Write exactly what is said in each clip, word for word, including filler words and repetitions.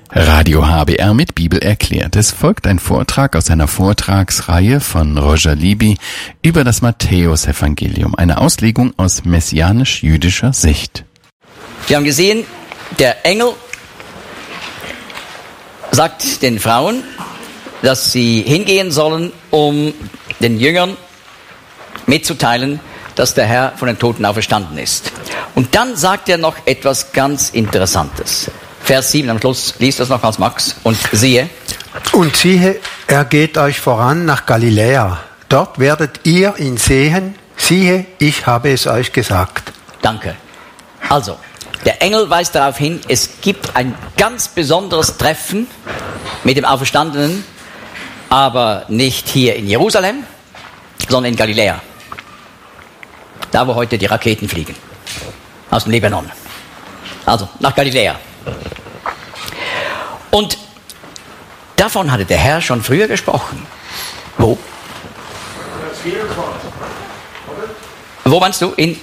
Radio H B R mit Bibel erklärt. Es folgt ein Vortrag aus einer Vortragsreihe von Roger Libby über das Matthäusevangelium, eine Auslegung aus messianisch-jüdischer Sicht. Wir haben gesehen, der Engel sagt den Frauen, dass sie hingehen sollen, um den Jüngern mitzuteilen, dass der Herr von den Toten auferstanden ist. Und dann sagt er noch etwas ganz Interessantes. Vers sieben am Schluss, liest das nochmals Max, und siehe. Und siehe, er geht euch voran nach Galiläa. Dort werdet ihr ihn sehen. Siehe, ich habe es euch gesagt. Danke. Also, der Engel weist darauf hin, es gibt ein ganz besonderes Treffen mit dem Auferstandenen, aber nicht hier in Jerusalem, sondern in Galiläa. Da, wo heute die Raketen fliegen. Aus dem Libanon. Also, nach Galiläa. Und davon hatte der Herr schon früher gesprochen. Wo? Wo meinst du? In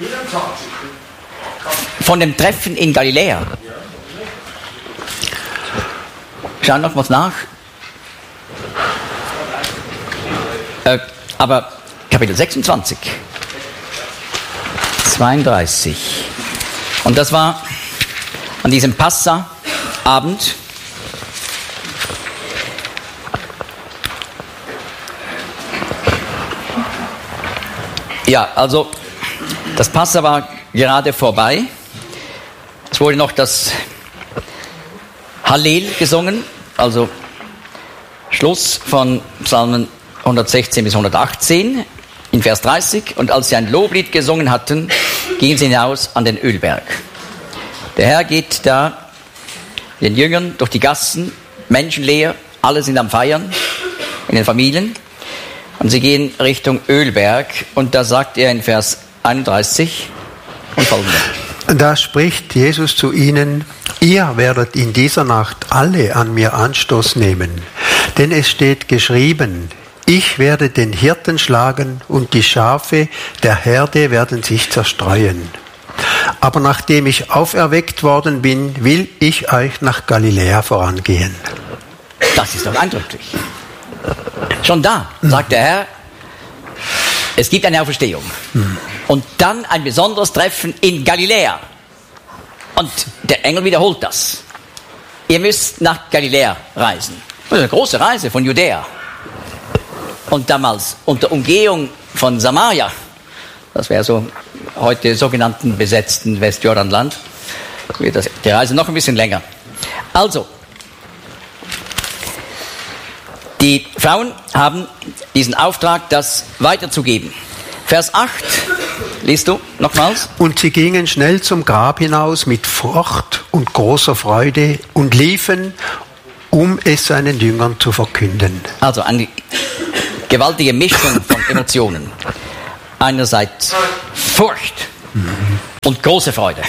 von dem Treffen in Galiläa. Schau noch was nach. Äh, aber Kapitel sechsundzwanzig. zweiunddreißig. Und das war an diesem Passa-Abend. Ja, also das Passa war gerade vorbei. Es wurde noch das Hallel gesungen, also Schluss von Psalmen hundertsechzehn bis hundertachtzehn in Vers dreißig. Und als sie ein Loblied gesungen hatten, gingen sie hinaus an den Ölberg. Der Herr geht da den Jüngern durch die Gassen, menschenleer, alle sind am Feiern in den Familien. Und sie gehen Richtung Ölberg und da sagt er in Vers einunddreißig und folgende. Da spricht Jesus zu ihnen: Ihr werdet in dieser Nacht alle an mir Anstoß nehmen, denn es steht geschrieben: Ich werde den Hirten schlagen und die Schafe der Herde werden sich zerstreuen. Aber nachdem ich auferweckt worden bin, will ich euch nach Galiläa vorangehen. Das ist doch eindrücklich. Schon da sagt der Herr, es gibt eine Auferstehung. Und dann ein besonderes Treffen in Galiläa. Und der Engel wiederholt das. Ihr müsst nach Galiläa reisen. Das ist eine große Reise von Judäa. Und damals unter Umgehung von Samaria, das wäre so heute sogenannten besetzten Westjordanland, wird das, die Reise noch ein bisschen länger. Also, die Frauen haben diesen Auftrag, das weiterzugeben. Vers acht, liest du nochmals? Und sie gingen schnell zum Grab hinaus mit Furcht und großer Freude und liefen, um es seinen Jüngern zu verkünden. Also eine gewaltige Mischung von Emotionen. Einerseits Furcht und große Freude.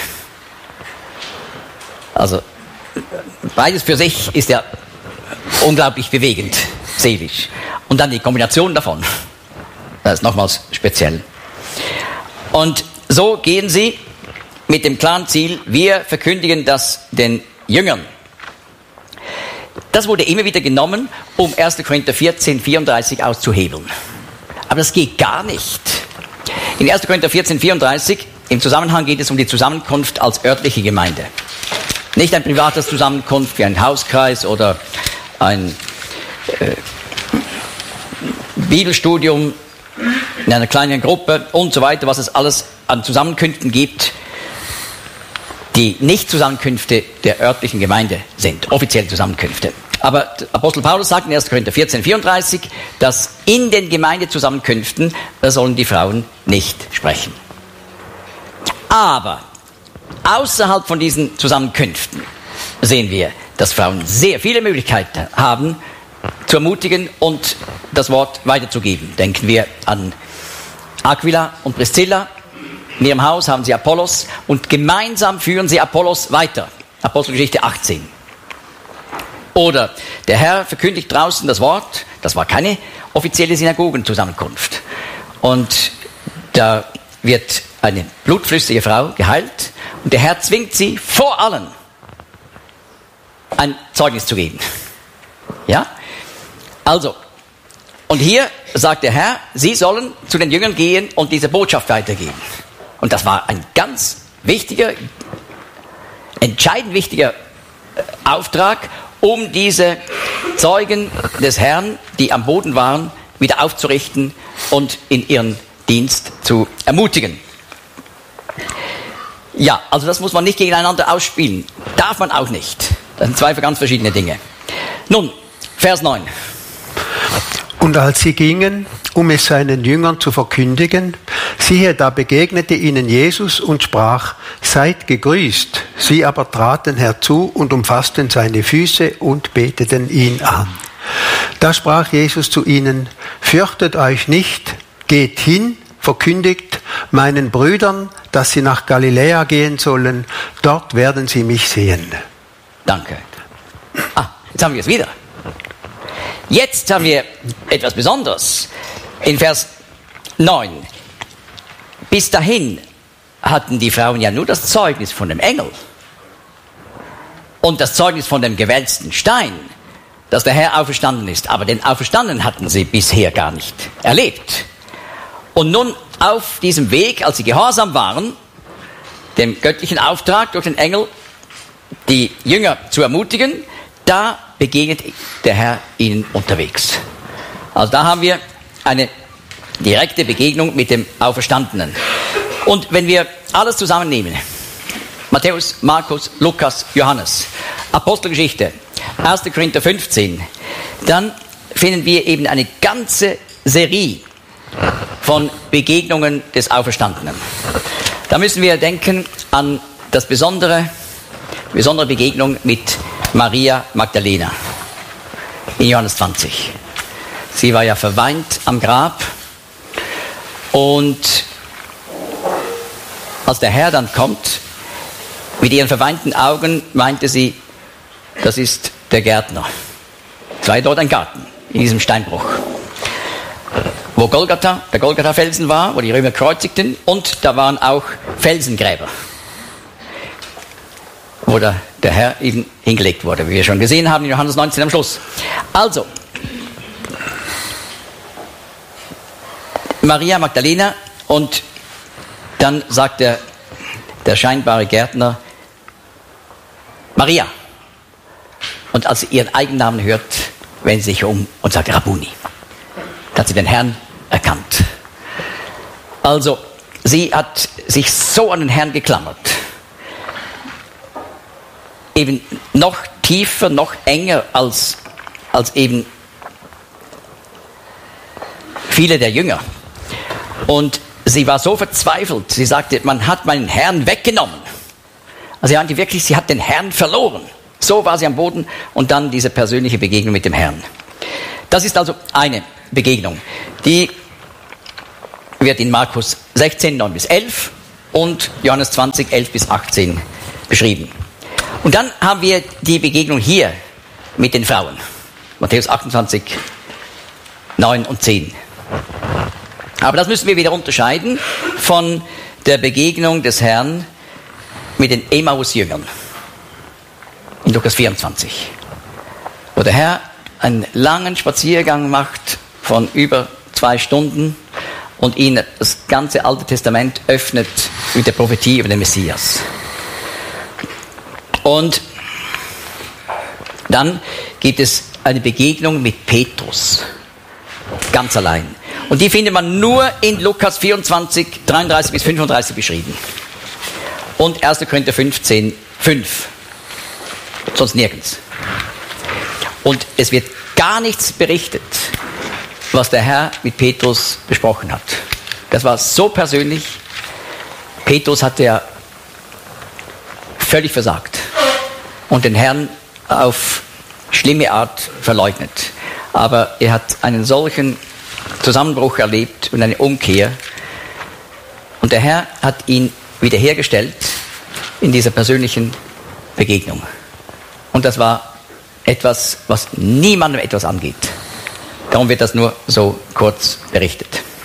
Also beides für sich ist ja unglaublich bewegend, seelisch. Und dann die Kombination davon, das ist nochmals speziell. Und so gehen sie mit dem klaren Ziel, wir verkündigen das den Jüngern. Das wurde immer wieder genommen, um erster Korinther vierzehn, vierunddreißig auszuhebeln. Aber das geht gar nicht. In erster Korinther vierzehn, vierunddreißig, im Zusammenhang geht es um die Zusammenkunft als örtliche Gemeinde. Nicht ein privates Zusammenkunft wie ein Hauskreis oder ein äh, Bibelstudium in einer kleinen Gruppe und so weiter, was es alles an Zusammenkünften gibt, die nicht Zusammenkünfte der örtlichen Gemeinde sind, offizielle Zusammenkünfte. Aber Apostel Paulus sagt in erster Korinther vierzehn, vierunddreißig, dass in den Gemeindezusammenkünften, da sollen die Frauen nicht sprechen. Aber außerhalb von diesen Zusammenkünften sehen wir, dass Frauen sehr viele Möglichkeiten haben, zu ermutigen und das Wort weiterzugeben. Denken wir an Aquila und Priscilla. In ihrem Haus haben sie Apollos und gemeinsam führen sie Apollos weiter. Apostelgeschichte achtzehn. Oder der Herr verkündigt draußen das Wort. Das war keine offizielle Synagogenzusammenkunft. Und da wird eine blutflüssige Frau geheilt und der Herr zwingt sie vor allen ein Zeugnis zu geben. Ja? Also, und hier sagt der Herr, sie sollen zu den Jüngern gehen und diese Botschaft weitergeben. Und das war ein ganz wichtiger, entscheidend wichtiger Auftrag, um diese Zeugen des Herrn, die am Boden waren, wieder aufzurichten und in ihren Dienst zu ermutigen. Ja, also das muss man nicht gegeneinander ausspielen. Darf man auch nicht. Das sind zwei ganz verschiedene Dinge. Nun, Vers neun. Und als sie gingen, um es seinen Jüngern zu verkündigen, siehe, da begegnete ihnen Jesus und sprach, seid gegrüßt. Sie aber traten herzu und umfassten seine Füße und beteten ihn an. Da sprach Jesus zu ihnen, fürchtet euch nicht, geht hin, verkündigt meinen Brüdern, dass sie nach Galiläa gehen sollen, dort werden sie mich sehen. Danke. Ah, jetzt haben wir es wieder. Jetzt haben wir etwas Besonderes. In Vers neun. Bis dahin hatten die Frauen ja nur das Zeugnis von dem Engel und das Zeugnis von dem gewälzten Stein, dass der Herr auferstanden ist. Aber den Auferstandenen hatten sie bisher gar nicht erlebt. Und nun auf diesem Weg, als sie gehorsam waren, dem göttlichen Auftrag durch den Engel, die Jünger zu ermutigen, da begegnet der Herr ihnen unterwegs. Also da haben wir eine direkte Begegnung mit dem Auferstandenen. Und wenn wir alles zusammennehmen, Matthäus, Markus, Lukas, Johannes, Apostelgeschichte, erster Korinther fünfzehn, dann finden wir eben eine ganze Serie von Begegnungen des Auferstandenen. Da müssen wir denken an das besondere, besondere Begegnung mit Maria Magdalena in Johannes zwanzig. Sie war ja verweint am Grab und als der Herr dann kommt, mit ihren verweinten Augen meinte sie, das ist der Gärtner. Es war dort ein Garten, in diesem Steinbruch, wo Golgatha, der Golgatha-Felsen war, wo die Römer kreuzigten, und da waren auch Felsengräber, wo der, der Herr eben hingelegt wurde, wie wir schon gesehen haben in Johannes neunzehn am Schluss. Also, Maria Magdalena, und dann sagt der, der scheinbare Gärtner, Maria. Und als sie ihren Eigennamen hört, wendet sie sich um und sagt Rabbuni. Da hat sie den Herrn erkannt. Also, sie hat sich so an den Herrn geklammert. Eben noch tiefer, noch enger als, als eben viele der Jünger. Und sie war so verzweifelt, sie sagte, man hat meinen Herrn weggenommen. Also sie meinte wirklich, sie hat den Herrn verloren. So war sie am Boden, und dann diese persönliche Begegnung mit dem Herrn. Das ist also eine Begegnung. Die wird in Markus sechzehn, neun bis elf und Johannes zwanzig, elf bis achtzehn beschrieben. Und dann haben wir die Begegnung hier mit den Frauen. Matthäus achtundzwanzig, neun und zehn. Aber das müssen wir wieder unterscheiden von der Begegnung des Herrn mit den Emmaus-Jüngern in Lukas vierundzwanzig, wo der Herr einen langen Spaziergang macht von über zwei Stunden und ihnen das ganze Alte Testament öffnet mit der Prophetie über den Messias. Und dann gibt es eine Begegnung mit Petrus, ganz allein. Und die findet man nur in Lukas vierundzwanzig, dreiunddreißig bis fünfunddreißig beschrieben. Und erster Korinther fünfzehn, fünf. Sonst nirgends. Und es wird gar nichts berichtet, was der Herr mit Petrus besprochen hat. Das war so persönlich. Petrus hatte ja völlig versagt und den Herrn auf schlimme Art verleugnet. Aber er hat einen solchen Zusammenbruch erlebt und eine Umkehr. Und der Herr hat ihn wiederhergestellt in dieser persönlichen Begegnung. Und das war etwas, was niemandem etwas angeht. Darum wird das nur so kurz berichtet.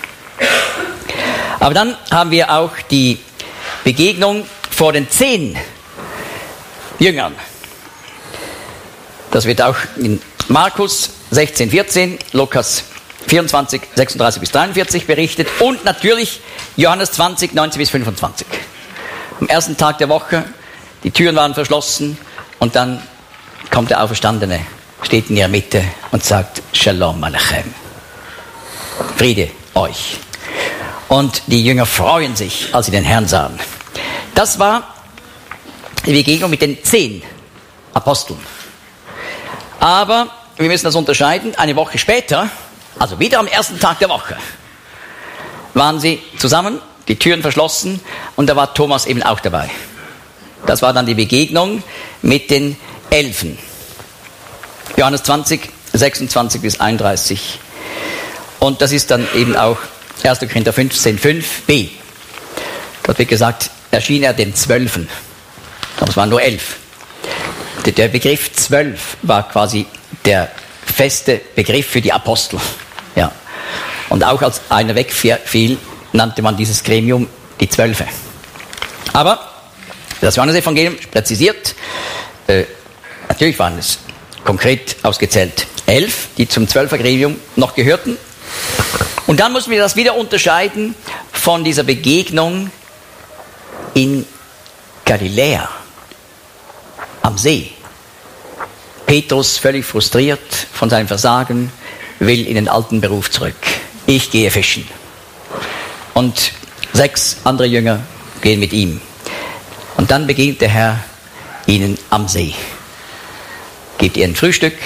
Aber dann haben wir auch die Begegnung vor den zehn Jüngern. Das wird auch in Markus sechzehn, vierzehn, Lukas vierundzwanzig, sechsunddreißig bis dreiundvierzig berichtet und natürlich Johannes zwanzig, neunzehn bis fünfundzwanzig. Am ersten Tag der Woche, die Türen waren verschlossen und dann kommt der Auferstandene, steht in ihrer Mitte und sagt Shalom Alechem. Friede euch. Und die Jünger freuen sich, als sie den Herrn sahen. Das war die Begegnung mit den zehn Aposteln. Aber wir müssen das unterscheiden. Eine Woche später, also wieder am ersten Tag der Woche, waren sie zusammen, die Türen verschlossen und da war Thomas eben auch dabei. Das war dann die Begegnung mit den Elfen. Johannes zwanzig, sechsundzwanzig bis einunddreißig. Und das ist dann eben auch erster Korinther fünfzehn, fünf b. Dort wird gesagt, erschien er den Zwölfen. Aber es waren nur elf. Der Begriff zwölf war quasi der feste Begriff für die Apostel. Ja. Und auch als einer wegfiel, nannte man dieses Gremium die Zwölfe. Aber das Johannes-Evangelium präzisiert, äh, natürlich waren es konkret ausgezählt elf, die zum Zwölfer-Gremium noch gehörten. Und dann müssen wir das wieder unterscheiden von dieser Begegnung in Galiläa, am See. Petrus, völlig frustriert von seinem Versagen, will in den alten Beruf zurück. Ich gehe fischen. Und sechs andere Jünger gehen mit ihm. Und dann begegnet der Herr ihnen am See. Gibt ihnen Frühstück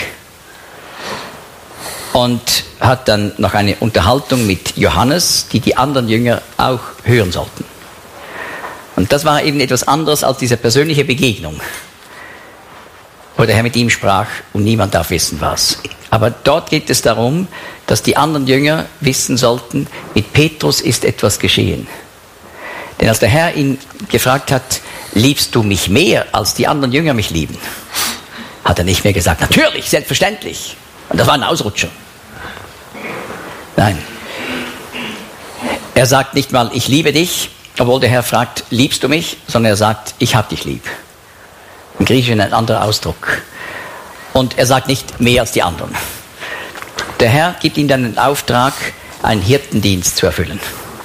und hat dann noch eine Unterhaltung mit Johannes, die die anderen Jünger auch hören sollten. Und das war eben etwas anderes als diese persönliche Begegnung, wo der Herr mit ihm sprach und niemand darf wissen was. Aber dort geht es darum, dass die anderen Jünger wissen sollten, mit Petrus ist etwas geschehen. Denn als der Herr ihn gefragt hat, liebst du mich mehr, als die anderen Jünger mich lieben? Hat er nicht mehr gesagt, natürlich, selbstverständlich. Und das war ein Ausrutscher. Nein. Er sagt nicht mal, ich liebe dich, obwohl der Herr fragt, liebst du mich? Sondern er sagt, ich hab dich lieb. Im Griechischen ein anderer Ausdruck. Und er sagt nicht mehr als die anderen. Der Herr gibt ihm dann den Auftrag, einen Hirtendienst zu erfüllen.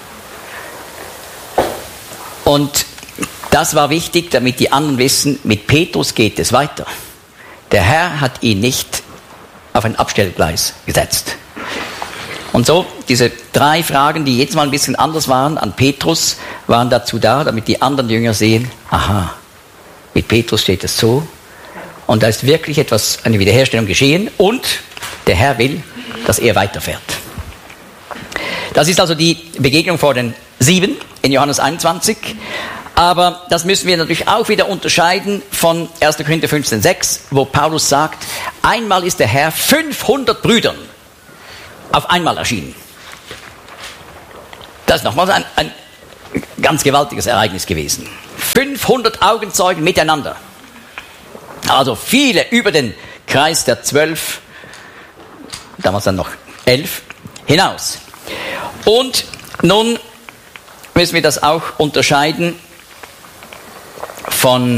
Und das war wichtig, damit die anderen wissen, mit Petrus geht es weiter. Der Herr hat ihn nicht auf ein Abstellgleis gesetzt. Und so, diese drei Fragen, die jetzt mal ein bisschen anders waren an Petrus, waren dazu da, damit die anderen Jünger sehen, aha, mit Petrus steht es so. Und da ist wirklich etwas, eine Wiederherstellung geschehen und der Herr will, dass er weiterfährt. Das ist also die Begegnung vor den sieben in Johannes einundzwanzig. Aber das müssen wir natürlich auch wieder unterscheiden von erster Korinther fünfzehn, sechs, wo Paulus sagt, einmal ist der Herr fünfhundert Brüdern auf einmal erschienen. Das ist nochmals ein, ein ganz gewaltiges Ereignis gewesen. fünfhundert Augenzeugen miteinander. Also viele über den Kreis der zwölf, damals dann noch elf, hinaus. Und nun müssen wir das auch unterscheiden von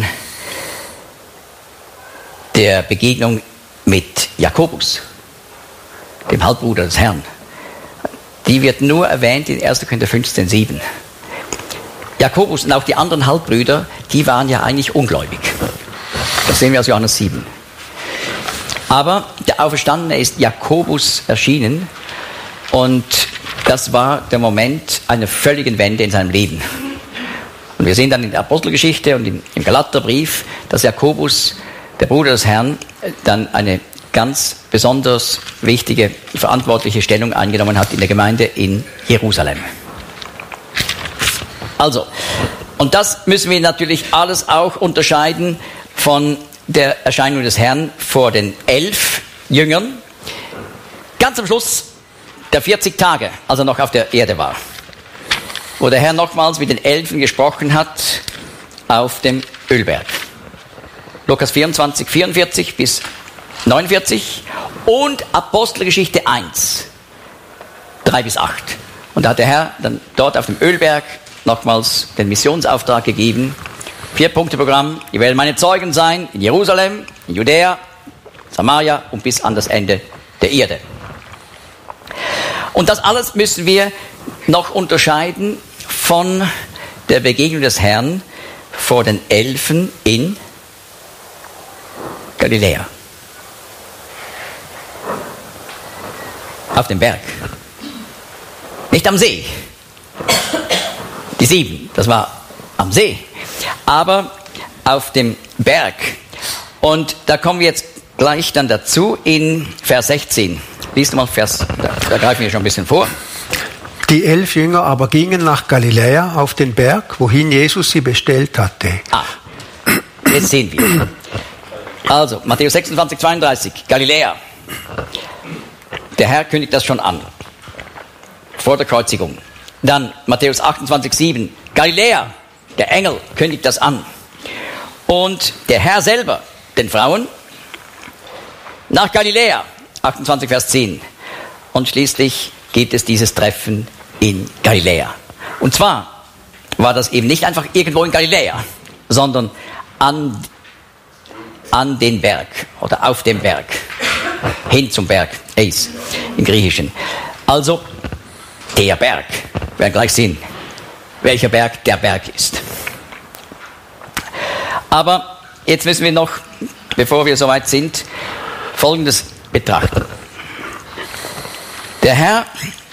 der Begegnung mit Jakobus, dem Halbbruder des Herrn. Die wird nur erwähnt in erster Korinther fünfzehn, sieben. Jakobus und auch die anderen Halbbrüder, die waren ja eigentlich ungläubig. Das sehen wir aus Johannes sieben. Aber der Auferstandene ist Jakobus erschienen und das war der Moment einer völligen Wende in seinem Leben. Und wir sehen dann in der Apostelgeschichte und im Galaterbrief, dass Jakobus, der Bruder des Herrn, dann eine ganz besonders wichtige, verantwortliche Stellung eingenommen hat in der Gemeinde in Jerusalem. Also, und das müssen wir natürlich alles auch unterscheiden von der Erscheinung des Herrn vor den elf Jüngern. Ganz am Schluss der vierzig Tage, als er noch auf der Erde war, wo der Herr nochmals mit den Elfen gesprochen hat auf dem Ölberg. Lukas vierundzwanzig, vierundvierzig bis neunundvierzig und Apostelgeschichte eins, drei bis acht. Und da hat der Herr dann dort auf dem Ölberg nochmals den Missionsauftrag gegeben. Vier-Punkte-Programm. Ihr werdet meine Zeugen sein in Jerusalem, in Judäa, Samaria und bis an das Ende der Erde. Und das alles müssen wir noch unterscheiden von der Begegnung des Herrn vor den Elfen in Galiläa. Auf dem Berg. Nicht am See. Die sieben, das war am See. Aber auf dem Berg. Und da kommen wir jetzt gleich dann dazu in Vers sechzehn. Lies mal Vers, da, da greifen wir schon ein bisschen vor. Die elf Jünger aber gingen nach Galiläa auf den Berg, wohin Jesus sie bestellt hatte. Ah, jetzt sehen wir. Also, Matthäus sechsundzwanzig, zweiunddreißig, Galiläa. Der Herr kündigt das schon an. Vor der Kreuzigung. Dann Matthäus achtundzwanzig, sieben, Galiläa. Der Engel kündigt das an. Und der Herr selber, den Frauen, nach Galiläa. achtundzwanzig, Vers zehn. Und schließlich gibt es dieses Treffen in Galiläa. Und zwar war das eben nicht einfach irgendwo in Galiläa, sondern an, an den Berg oder auf dem Berg. Hin zum Berg, Eis im Griechischen. Also der Berg. Wir werden gleich sehen, welcher Berg der Berg ist. Aber jetzt müssen wir noch, bevor wir soweit sind, Folgendes betrachten. Der Herr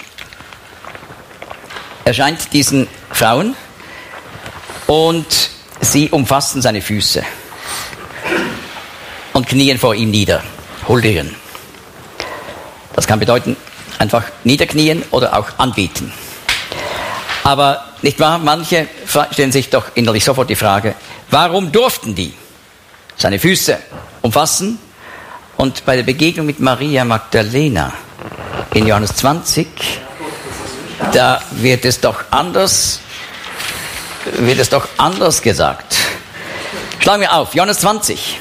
erscheint diesen Frauen und sie umfassen seine Füße und knien vor ihm nieder, huldigen. Das kann bedeuten, einfach niederknien oder auch anbeten. Aber nicht wahr, manche stellen sich doch innerlich sofort die Frage, warum durften die seine Füße umfassen? Und bei der Begegnung mit Maria Magdalena in Johannes zwanzig, da wird es doch anders, wird es doch anders gesagt. Schlagen wir auf, Johannes zwanzig.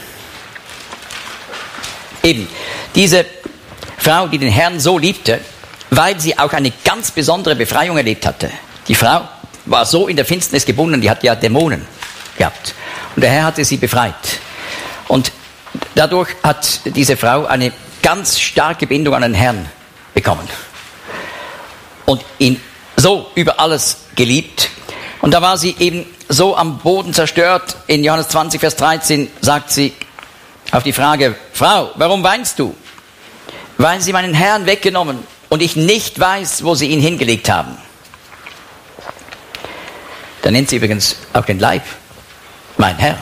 Eben, diese Frau, die den Herrn so liebte, weil sie auch eine ganz besondere Befreiung erlebt hatte. Die Frau war so in der Finsternis gebunden, die hat ja Dämonen gehabt. Und der Herr hatte sie befreit. Und dadurch hat diese Frau eine ganz starke Bindung an den Herrn bekommen. Und ihn so über alles geliebt. Und da war sie eben so am Boden zerstört. In Johannes zwanzig, Vers dreizehn sagt sie auf die Frage, Frau, warum weinst du? Weil sie meinen Herrn weggenommen und ich nicht weiß, wo sie ihn hingelegt haben. Da nennt sie übrigens auch den Leib, mein Herr.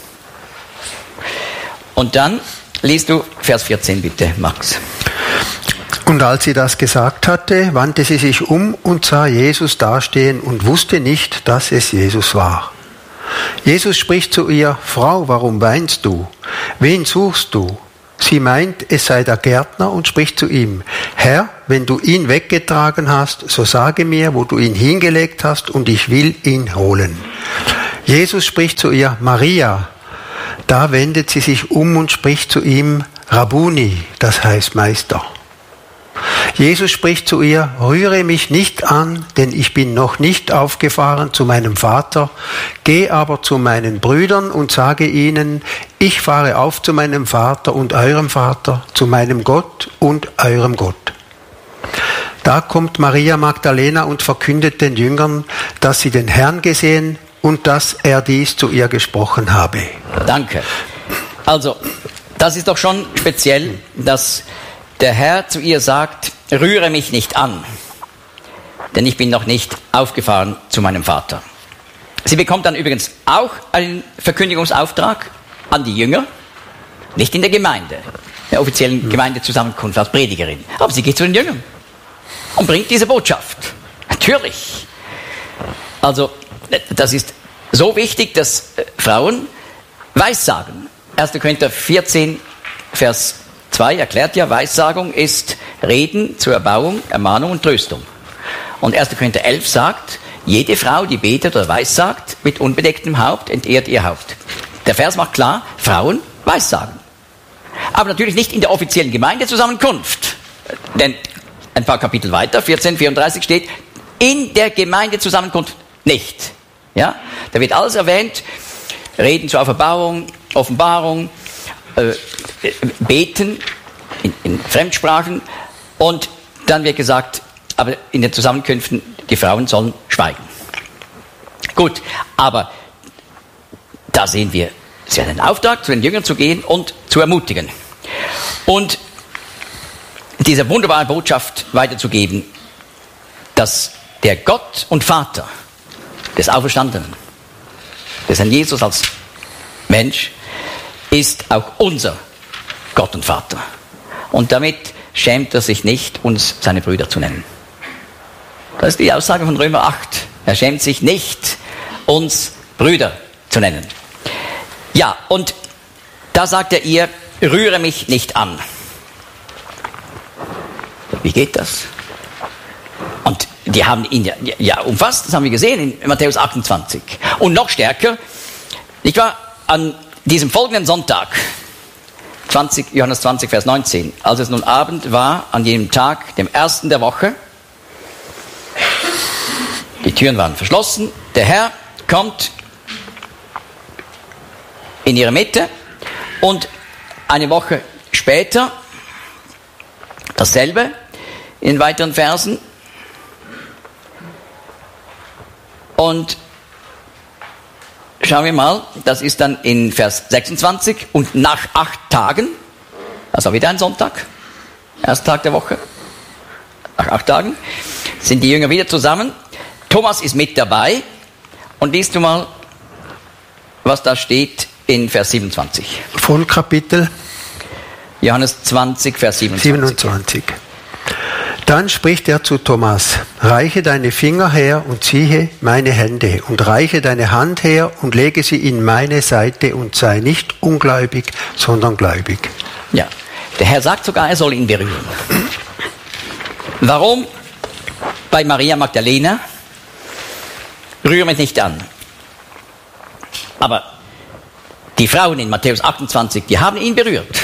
Und dann liest du Vers vierzehn bitte, Max. Und als sie das gesagt hatte, wandte sie sich um und sah Jesus dastehen und wusste nicht, dass es Jesus war. Jesus spricht zu ihr, Frau, warum weinst du? Wen suchst du? Sie meint, es sei der Gärtner und spricht zu ihm, Herr, wenn du ihn weggetragen hast, so sage mir, wo du ihn hingelegt hast und ich will ihn holen. Jesus spricht zu ihr, Maria. Da wendet sie sich um und spricht zu ihm, Rabbuni, das heißt Meister. Jesus spricht zu ihr, rühre mich nicht an, denn ich bin noch nicht aufgefahren zu meinem Vater. Geh aber zu meinen Brüdern und sage ihnen, ich fahre auf zu meinem Vater und eurem Vater, zu meinem Gott und eurem Gott. Da kommt Maria Magdalena und verkündet den Jüngern, dass sie den Herrn gesehen und dass er dies zu ihr gesprochen habe. Danke. Also, das ist doch schon speziell, dass der Herr zu ihr sagt, rühre mich nicht an, denn ich bin noch nicht aufgefahren zu meinem Vater. Sie bekommt dann übrigens auch einen Verkündigungsauftrag an die Jünger, nicht in der Gemeinde, der offiziellen Gemeindezusammenkunft als Predigerin, aber sie geht zu den Jüngern und bringt diese Botschaft. Natürlich. Also, das ist so wichtig, dass Frauen Weissagen. erster Korinther vierzehn, Vers zwei erklärt ja, Weissagung ist Reden zur Erbauung, Ermahnung und Tröstung. Und erster Korinther elf sagt, jede Frau, die betet oder weissagt, mit unbedecktem Haupt entehrt ihr Haupt. Der Vers macht klar, Frauen weissagen. Aber natürlich nicht in der offiziellen Gemeindezusammenkunft. Denn ein paar Kapitel weiter, vierzehn, vierunddreißig steht, in der Gemeindezusammenkunft nicht. Ja? Da wird alles erwähnt, Reden zur Auferbauung, Offenbarung, äh, beten in, in Fremdsprachen und dann wird gesagt, aber in den Zusammenkünften, die Frauen sollen schweigen. Gut, aber da sehen wir, es ist ein Auftrag, zu den Jüngern zu gehen und zu ermutigen. Und diese wunderbare Botschaft weiterzugeben, dass der Gott und Vater des Auferstandenen, des Herrn Jesus als Mensch, ist auch unser Gott und Vater. Und damit schämt er sich nicht, uns seine Brüder zu nennen. Das ist die Aussage von Römer acht. Er schämt sich nicht, uns Brüder zu nennen. Ja, und da sagt er ihr, rühre mich nicht an. Wie geht das? Und die haben ihn ja, ja umfasst, das haben wir gesehen in Matthäus achtundzwanzig. Und noch stärker, nicht wahr, an diesem folgenden Sonntag, zwanzig, Johannes zwanzig, Vers neunzehn, als es nun Abend war, an jenem Tag, dem ersten der Woche, die Türen waren verschlossen, der Herr kommt in ihre Mitte und eine Woche später dasselbe in weiteren Versen. Und schauen wir mal, das ist dann in Vers sechsundzwanzig, und nach acht Tagen, also wieder ein Sonntag, erster Tag der Woche, nach acht Tagen, sind die Jünger wieder zusammen. Thomas ist mit dabei, und liest du mal, was da steht in Vers siebenundzwanzig. Vollkapitel. Johannes zwanzig, Vers siebenundzwanzig. siebenundzwanzig. Dann spricht er zu Thomas, reiche deine Finger her und ziehe meine Hände und reiche deine Hand her und lege sie in meine Seite und sei nicht ungläubig, sondern gläubig. Ja, der Herr sagt sogar, er soll ihn berühren. Warum? Bei Maria Magdalena, rühre mich nicht an. Aber die Frauen in Matthäus achtundzwanzig, die haben ihn berührt.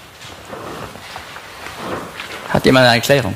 Hat jemand eine Erklärung?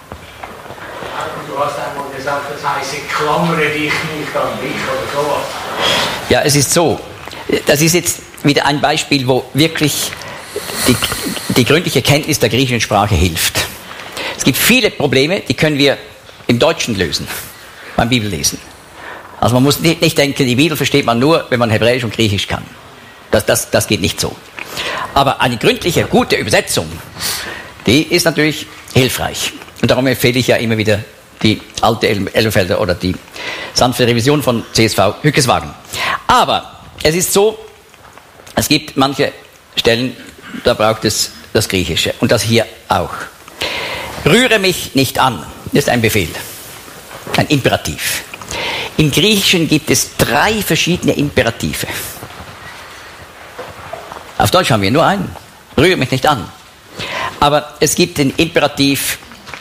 Du hast einmal gesagt, das heißt, ich klammere dich nicht an mich oder sowas. Ja, es ist so. Das ist jetzt wieder ein Beispiel, wo wirklich die, die gründliche Kenntnis der griechischen Sprache hilft. Es gibt viele Probleme, die können wir im Deutschen lösen, beim Bibellesen. Also man muss nicht, nicht denken, die Bibel versteht man nur, wenn man Hebräisch und Griechisch kann. Das, das, das geht nicht so. Aber eine gründliche, gute Übersetzung, die ist natürlich hilfreich. Und darum empfehle ich ja immer wieder die alte Elberfelder oder die sanfte Revision von C S V Hückeswagen. Aber es ist so, es gibt manche Stellen, da braucht es das Griechische. Und das hier auch. Rühre mich nicht an. Das ist ein Befehl. Ein Imperativ. Im Griechischen gibt es drei verschiedene Imperative. Auf Deutsch haben wir nur einen. Rühre mich nicht an. Aber es gibt den Imperativ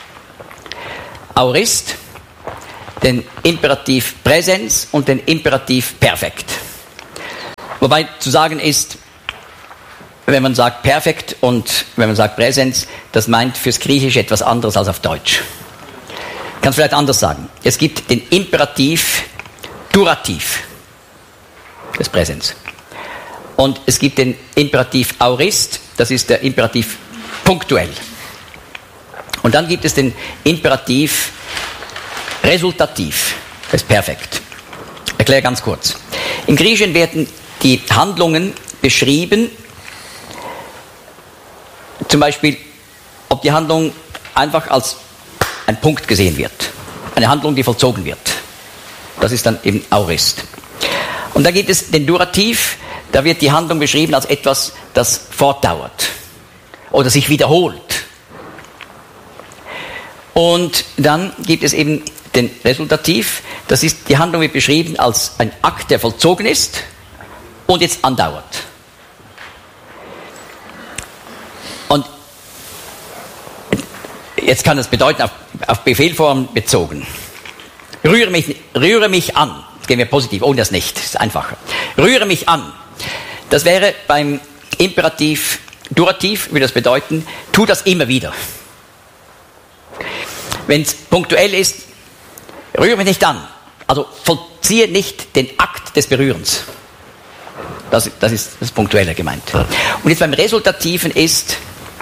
Aorist, den Imperativ Präsens und den Imperativ Perfekt. Wobei zu sagen ist, wenn man sagt Perfekt und wenn man sagt Präsens, das meint fürs Griechische etwas anderes als auf Deutsch. Ich kann es vielleicht anders sagen. Es gibt den Imperativ Durativ des Präsens. Und es gibt den Imperativ Aorist, das ist der Imperativ punktuell. Und dann gibt es den Imperativ Resultativ, das ist perfekt. Ich erkläre ganz kurz. Im Griechischen werden die Handlungen beschrieben, zum Beispiel, ob die Handlung einfach als ein Punkt gesehen wird. Eine Handlung, die vollzogen wird. Das ist dann eben Aorist. Und da gibt es den Durativ, da wird die Handlung beschrieben als etwas, das fortdauert oder sich wiederholt. Und dann gibt es eben den Resultativ, das ist, die Handlung wird beschrieben als ein Akt, der vollzogen ist und jetzt andauert. Und jetzt kann das bedeuten, auf, auf Befehlform bezogen. Rühre mich, rühre mich an. Jetzt gehen wir positiv, ohne das nicht, das ist einfacher. Rühre mich an. Das wäre beim Imperativ Durativ, würde das bedeuten, tu das immer wieder. Wenn es punktuell ist, rühre mich nicht an. Also vollziehe nicht den Akt des Berührens. Das, das ist das Punktuelle gemeint. Und jetzt beim Resultativen ist,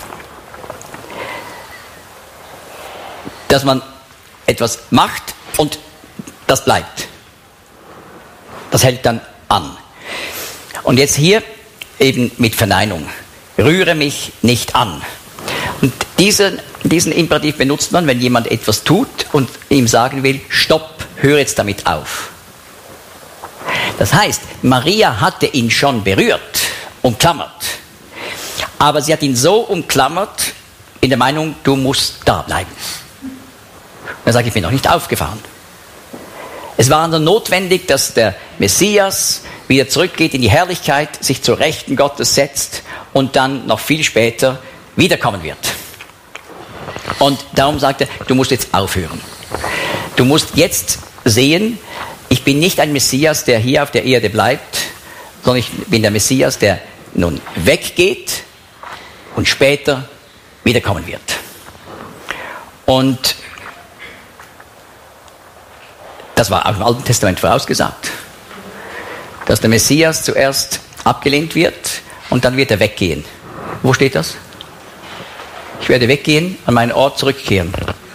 dass man etwas macht und das bleibt. Das hält dann an. Und jetzt hier eben mit Verneinung. Rühre mich nicht an. Und diesen, diesen Imperativ benutzt man, wenn jemand etwas tut und ihm sagen will, stopp, hör jetzt damit auf. Das heißt, Maria hatte ihn schon berührt, umklammert. Aber sie hat ihn so umklammert, in der Meinung, du musst da bleiben. Und er sagt, ich bin noch nicht aufgefahren. Es war dann notwendig, dass der Messias wieder zurückgeht in die Herrlichkeit, sich zur Rechten Gottes setzt und dann noch viel später wiederkommen wird. Und darum sagt er, du musst jetzt aufhören. Du musst jetzt sehen, ich bin nicht ein Messias, der hier auf der Erde bleibt, sondern ich bin der Messias, der nun weggeht und später wiederkommen wird. Und das war auch im Alten Testament vorausgesagt, dass der Messias zuerst abgelehnt wird und dann wird er weggehen. Wo steht das? Ich werde weggehen, an meinen Ort zurückkehren.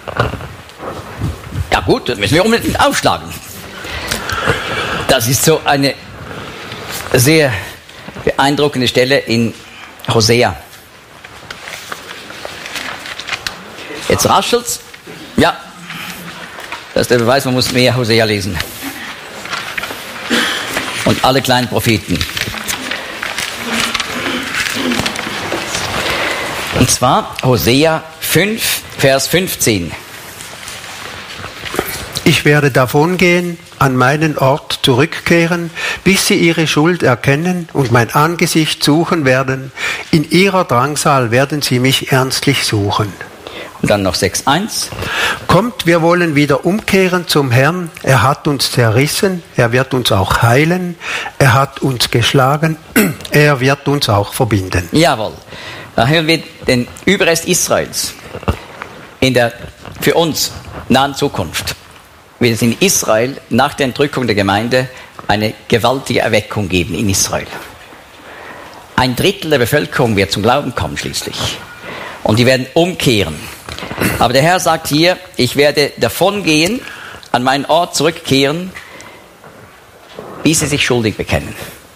Ja gut, das müssen wir unbedingt aufschlagen. Das ist so eine sehr beeindruckende Stelle in Hosea. Jetzt raschelt's. Ja, das ist der Beweis, man muss mehr Hosea lesen. Und alle kleinen Propheten. Und zwar Hosea fünf, Vers fünfzehn. Ich werde davongehen, an meinen Ort zurückkehren, bis sie ihre Schuld erkennen und mein Angesicht suchen werden. In ihrer Drangsal werden sie mich ernstlich suchen. Und dann noch sechs eins. Kommt, wir wollen wieder umkehren zum Herrn. Er hat uns zerrissen, er wird uns auch heilen. Er hat uns geschlagen, er wird uns auch verbinden. Jawohl. Da hören wir den Überrest Israels in der für uns nahen Zukunft. Wird es in Israel nach der Entrückung der Gemeinde eine gewaltige Erweckung geben in Israel. Ein Drittel der Bevölkerung wird zum Glauben kommen schließlich. Und die werden umkehren. Aber der Herr sagt hier, ich werde davongehen, an meinen Ort zurückkehren, bis sie sich schuldig bekennen.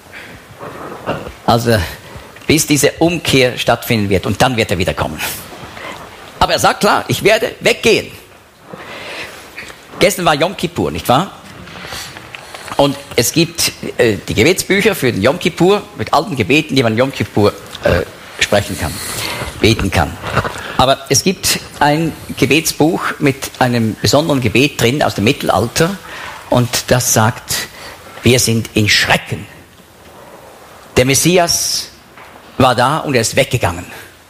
Also bis diese Umkehr stattfinden wird und dann wird er wiederkommen. Aber er sagt klar, ich werde weggehen. Gestern war Yom Kippur, nicht wahr? Und es gibt äh, die Gebetsbücher für den Yom Kippur mit alten Gebeten, die man Yom Kippur äh, sprechen kann, beten kann. Aber es gibt ein Gebetsbuch mit einem besonderen Gebet drin aus dem Mittelalter und das sagt, wir sind in Schrecken. Der Messias war da und er ist weggegangen.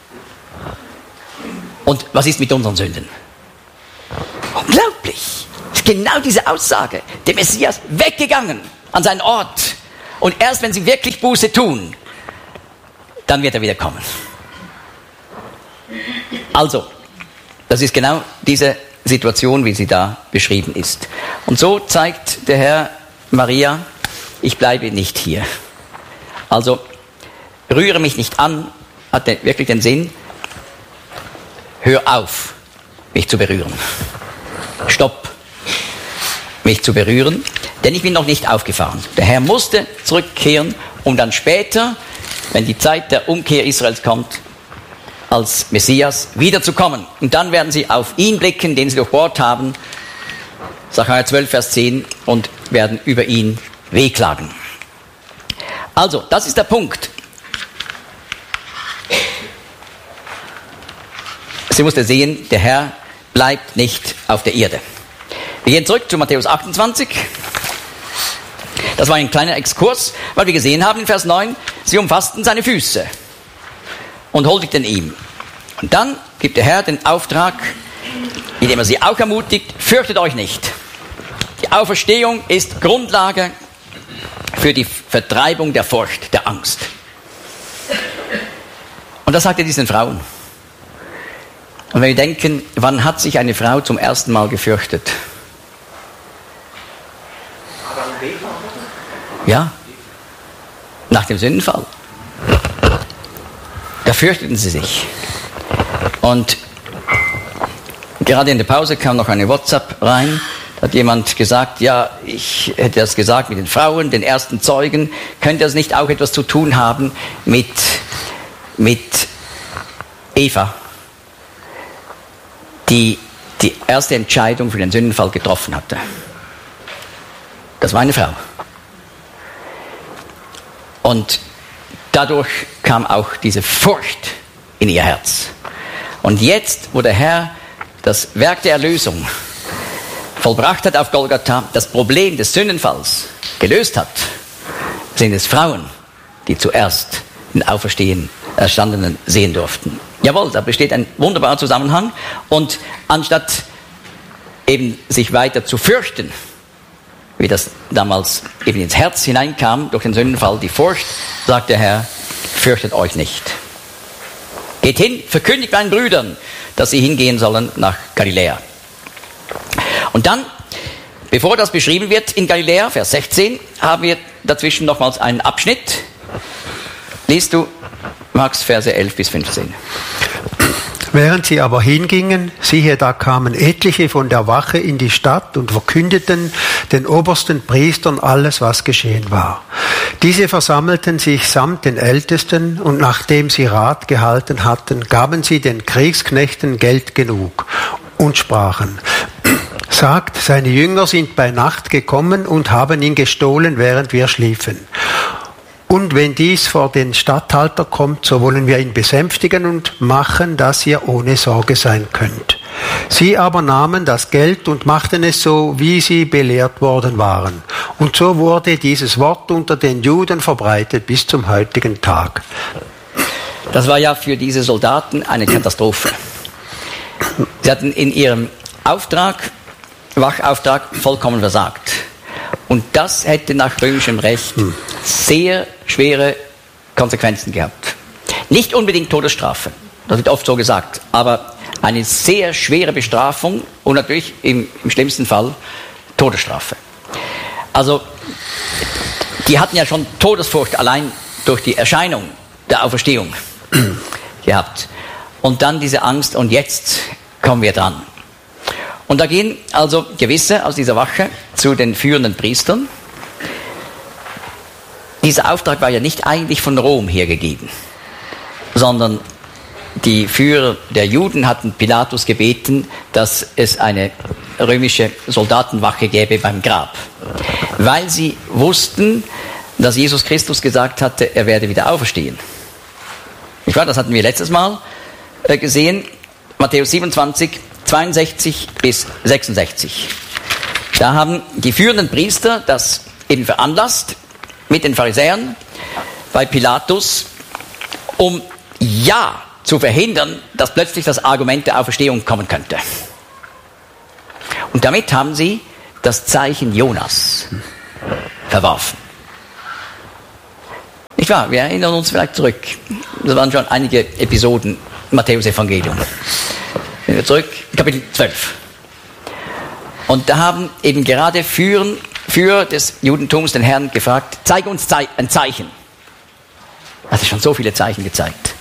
Und was ist mit unseren Sünden? Unglaublich. Das ist genau diese Aussage. Der Messias weggegangen an seinen Ort. Und erst wenn sie wirklich Buße tun, dann wird er wieder kommen. Also, das ist genau diese Situation, wie sie da beschrieben ist. Und so zeigt der Herr Maria, ich bleibe nicht hier. Also, rühre mich nicht an, hat wirklich den Sinn, hör auf, mich zu berühren. Stopp, mich zu berühren, denn ich bin noch nicht aufgefahren. Der Herr musste zurückkehren, um dann später, wenn die Zeit der Umkehr Israels kommt, als Messias wiederzukommen. Und dann werden sie auf ihn blicken, den sie durchbohrt haben, Sacharja zwölf, Vers zehn, und werden über ihn wehklagen. Also, das ist der Punkt. Sie musste sehen, der Herr bleibt nicht auf der Erde. Wir gehen zurück zu Matthäus achtundzwanzig. Das war ein kleiner Exkurs, weil wir gesehen haben in Vers neun, sie umfassten seine Füße und huldigten ihm. Und dann gibt der Herr den Auftrag, indem er sie auch ermutigt, fürchtet euch nicht. Die Auferstehung ist Grundlage für die Vertreibung der Furcht, der Angst. Und das sagt er diesen Frauen. Und wenn wir denken, wann hat sich eine Frau zum ersten Mal gefürchtet? Ja. nach dem Sündenfall. Da fürchteten sie sich. Und gerade in der Pause kam noch eine WhatsApp rein. Da hat jemand gesagt, ja, ich hätte das gesagt mit den Frauen, den ersten Zeugen. Könnte das nicht auch etwas zu tun haben mit, mit Eva, die die erste Entscheidung für den Sündenfall getroffen hatte? Das war eine Frau. Und dadurch kam auch diese Furcht in ihr Herz. Und jetzt, wo der Herr das Werk der Erlösung vollbracht hat auf Golgatha, das Problem des Sündenfalls gelöst hat, sind es Frauen, die zuerst den Auferstehen Erstandenen sehen durften. Jawohl, da besteht ein wunderbarer Zusammenhang. Und anstatt eben sich weiter zu fürchten, wie das damals eben ins Herz hineinkam durch den Sündenfall, die Furcht, sagt der Herr, fürchtet euch nicht. Geht hin, verkündigt meinen Brüdern, dass sie hingehen sollen nach Galiläa. Und dann, bevor das beschrieben wird in Galiläa, Vers sechzehn, haben wir dazwischen nochmals einen Abschnitt. Liest du, Max, Verse elf bis fünfzehn. Während sie aber hingingen, siehe, da kamen etliche von der Wache in die Stadt und verkündeten den obersten Priestern alles, was geschehen war. Diese versammelten sich samt den Ältesten, und nachdem sie Rat gehalten hatten, gaben sie den Kriegsknechten Geld genug und sprachen: Sagt, seine Jünger sind bei Nacht gekommen und haben ihn gestohlen, während wir schliefen. Und wenn dies vor den Statthalter kommt, so wollen wir ihn besänftigen und machen, dass ihr ohne Sorge sein könnt. Sie aber nahmen das Geld und machten es so, wie sie belehrt worden waren. Und so wurde dieses Wort unter den Juden verbreitet bis zum heutigen Tag. Das war ja für diese Soldaten eine Katastrophe. Sie hatten in ihrem Auftrag, Wachauftrag, vollkommen versagt. Und das hätte nach römischem Recht sehr schwere Konsequenzen gehabt. Nicht unbedingt Todesstrafe, das wird oft so gesagt, aber eine sehr schwere Bestrafung und natürlich im, im schlimmsten Fall Todesstrafe. Also, die hatten ja schon Todesfurcht allein durch die Erscheinung der Auferstehung gehabt. Und dann diese Angst, und jetzt kommen wir dran. Und da gehen also gewisse aus dieser Wache zu den führenden Priestern. Dieser Auftrag war ja nicht eigentlich von Rom hergegeben, sondern die Führer der Juden hatten Pilatus gebeten, dass es eine römische Soldatenwache gäbe beim Grab, weil sie wussten, dass Jesus Christus gesagt hatte, er werde wieder auferstehen. Ich weiß, das hatten wir letztes Mal gesehen, Matthäus siebenundzwanzig, zweiundsechzig bis sechsundsechzig. Da haben die führenden Priester das eben veranlasst mit den Pharisäern bei Pilatus, um ja zu verhindern, dass plötzlich das Argument der Auferstehung kommen könnte. Und damit haben sie das Zeichen Jonas verworfen. Nicht wahr? Wir erinnern uns vielleicht zurück. Das waren schon einige Episoden im Matthäus-Evangelium. Gehen wir zurück, Kapitel zwölf. Und da haben eben gerade Führer, Führer des Judentums den Herrn gefragt, zeige uns ein Zeichen. Er hatte schon so viele Zeichen gezeigt.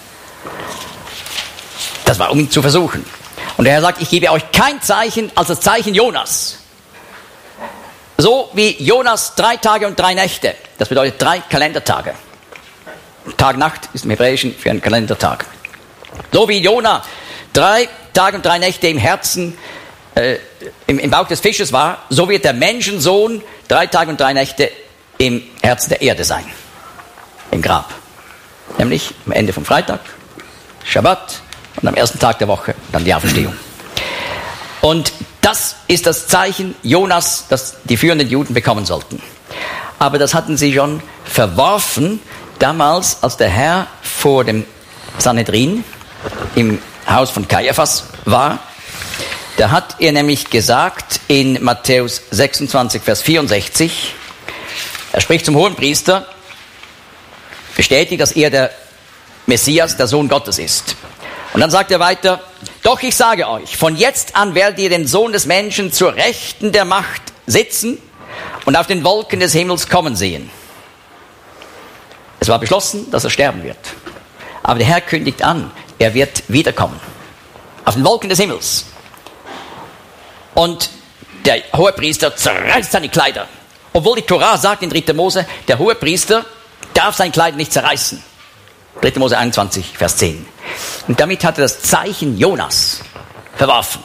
Das war, um ihn zu versuchen. Und der Herr sagt, ich gebe euch kein Zeichen als das Zeichen Jonas. So wie Jonas drei Tage und drei Nächte. Das bedeutet drei Kalendertage. Tag, Nacht ist im Hebräischen für einen Kalendertag. So wie Jona drei Tage und drei Nächte im Herzen, äh, im, im Bauch des Fisches war, so wird der Menschensohn drei Tage und drei Nächte im Herzen der Erde sein. Im Grab. Nämlich am Ende vom Freitag, Schabbat, und am ersten Tag der Woche dann die Auferstehung. Und das ist das Zeichen Jonas, das die führenden Juden bekommen sollten. Aber das hatten sie schon verworfen, damals, als der Herr vor dem Sanhedrin im Haus von Kaiaphas war. Da hat er nämlich gesagt in Matthäus sechsundzwanzig, Vers vierundsechzig, er spricht zum Hohenpriester, bestätigt, dass er der Messias, der Sohn Gottes ist. Und dann sagt er weiter, doch ich sage euch, von jetzt an werdet ihr den Sohn des Menschen zur Rechten der Macht sitzen und auf den Wolken des Himmels kommen sehen. Es war beschlossen, dass er sterben wird. Aber der Herr kündigt an, er wird wiederkommen. Auf den Wolken des Himmels. Und der Hohepriester zerreißt seine Kleider. Obwohl die Tora sagt in dritter Mose, der Hohepriester darf sein Kleid nicht zerreißen. dritter Mose einundzwanzig, Vers zehn. Und damit hat er das Zeichen Jonas verworfen.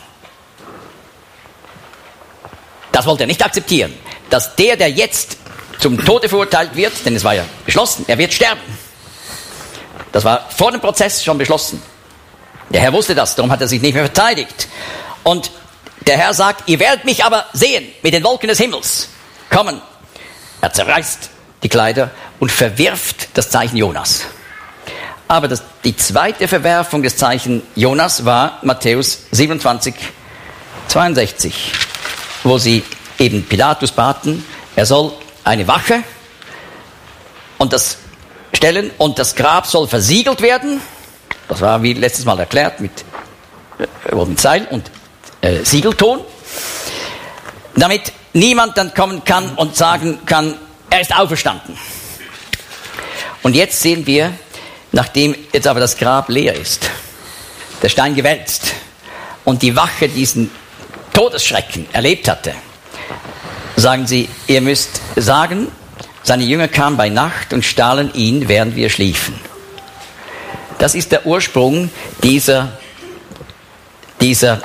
Das wollte er nicht akzeptieren. Dass der, der jetzt zum Tode verurteilt wird, denn es war ja beschlossen, er wird sterben. Das war vor dem Prozess schon beschlossen. Der Herr wusste das, darum hat er sich nicht mehr verteidigt. Und der Herr sagt, ihr werdet mich aber sehen mit den Wolken des Himmels kommen. Er zerreißt die Kleider und verwirft das Zeichen Jonas. Aber das, die zweite Verwerfung des Zeichen Jonas war Matthäus siebenundzwanzig, zweiundsechzig, wo sie eben Pilatus baten, er soll eine Wache und das stellen und das Grab soll versiegelt werden. Das war wie letztes Mal erklärt mit, äh, mit Seil und äh, Siegelton, damit niemand dann kommen kann und sagen kann, er ist auferstanden. Und jetzt sehen wir, nachdem jetzt aber das Grab leer ist, der Stein gewälzt und die Wache diesen Todesschrecken erlebt hatte, sagen sie, ihr müsst sagen, seine Jünger kamen bei Nacht und stahlen ihn, während wir schliefen. Das ist der Ursprung dieser, dieser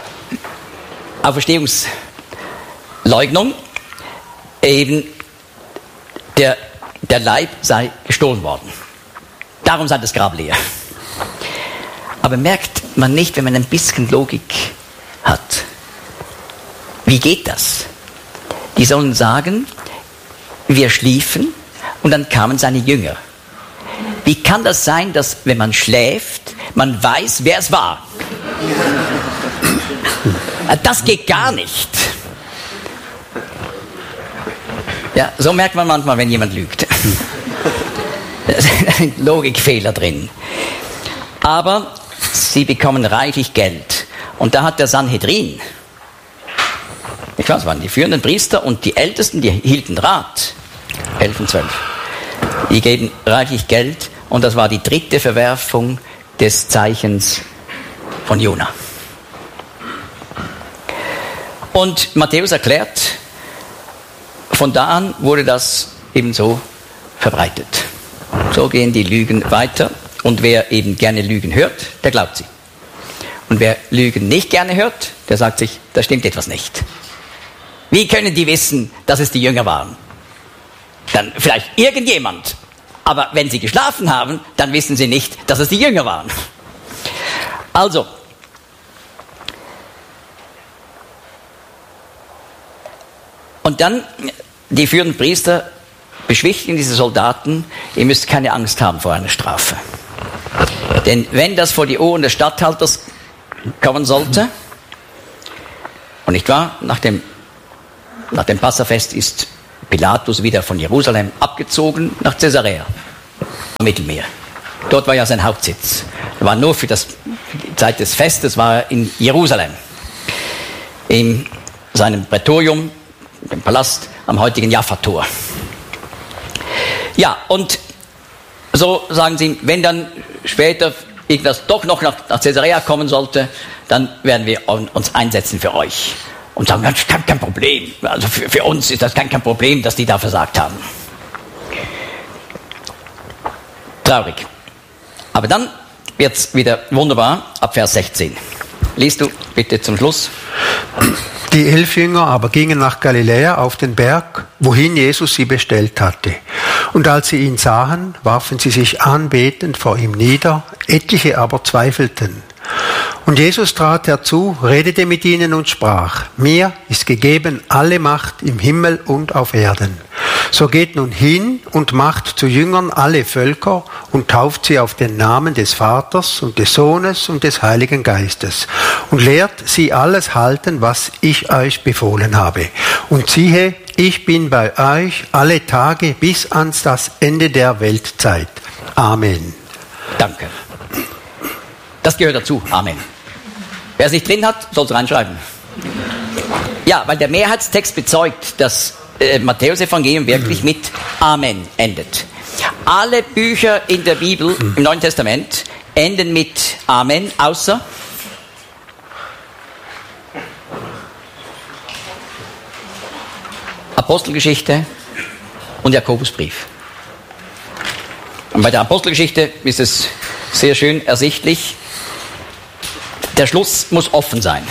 Auferstehungsleugnung. Eben der, der Leib sei gestohlen worden. Darum sei das Grab leer. Aber merkt man nicht, wenn man ein bisschen Logik hat. Wie geht das? Die sollen sagen, wir schliefen und dann kamen seine Jünger. Wie kann das sein, dass wenn man schläft, man weiß, wer es war? Das geht gar nicht. Ja, so merkt man manchmal, wenn jemand lügt. Da ist ein Logikfehler drin. Aber sie bekommen reichlich Geld. Und da hat der Sanhedrin, ich weiß, es waren die führenden Priester und die Ältesten, die hielten Rat. elf und zwölf. Die geben reichlich Geld und das war die dritte Verwerfung des Zeichens von Jona. Und Matthäus erklärt, von da an wurde das ebenso verbreitet. So gehen die Lügen weiter und wer eben gerne Lügen hört, der glaubt sie. Und wer Lügen nicht gerne hört, der sagt sich, da stimmt etwas nicht. Wie können die wissen, dass es die Jünger waren? Dann vielleicht irgendjemand. Aber wenn sie geschlafen haben, dann wissen sie nicht, dass es die Jünger waren. Also, und dann, die führenden Priester beschwichtigen diese Soldaten, ihr müsst keine Angst haben vor einer Strafe. Denn wenn das vor die Ohren des Statthalters kommen sollte, und nicht wahr, nach dem Nach dem Passafest ist Pilatus wieder von Jerusalem abgezogen nach Caesarea am Mittelmeer. Dort war ja sein Hauptsitz. Er war nur für, das, für die Zeit des Festes war er in Jerusalem. In seinem Prätorium, dem Palast am heutigen Jaffa-Tor. Ja, und so sagen sie, wenn dann später irgendwas doch noch nach, nach Caesarea kommen sollte, dann werden wir uns einsetzen für euch. Und sagen, das ist kein, kein Problem. Also für, für uns ist das kein, kein Problem, dass die da versagt haben. Traurig. Aber dann wird es wieder wunderbar ab Vers sechzehn. Liest du bitte zum Schluss. Die elf Jünger aber gingen nach Galiläa auf den Berg, wohin Jesus sie bestellt hatte. Und als sie ihn sahen, warfen sie sich anbetend vor ihm nieder, etliche aber zweifelten. Und Jesus trat herzu, redete mit ihnen und sprach, mir ist gegeben alle Macht im Himmel und auf Erden. So geht nun hin und macht zu Jüngern alle Völker und tauft sie auf den Namen des Vaters und des Sohnes und des Heiligen Geistes und lehrt sie alles halten, was ich euch befohlen habe. Und siehe, ich bin bei euch alle Tage bis ans das Ende der Weltzeit. Amen. Danke. Das gehört dazu. Amen. Wer es nicht drin hat, soll es reinschreiben. Ja, weil der Mehrheitstext bezeugt, dass äh, Matthäus-Evangelium wirklich mit Amen endet. Alle Bücher in der Bibel, im Neuen Testament, enden mit Amen, außer Apostelgeschichte und Jakobusbrief. Und bei der Apostelgeschichte ist es sehr schön ersichtlich, der Schluss muss offen sein.